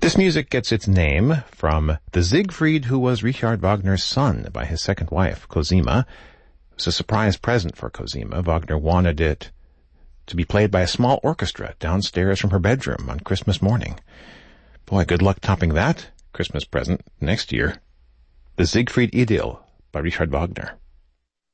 This music gets its name from the Siegfried, who was Richard Wagner's son by his second wife, Cosima. It was a surprise present for Cosima. Wagner wanted it to be played by a small orchestra downstairs from her bedroom on Christmas morning. Boy, good luck topping that Christmas present next year. The Siegfried Idyll by Richard Wagner.